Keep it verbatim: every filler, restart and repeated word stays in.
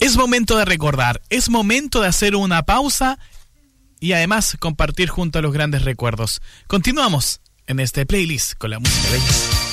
Es momento de recordar, es momento de hacer una pausa y además compartir junto a los grandes recuerdos. Continuamos en este playlist con la música de ellos.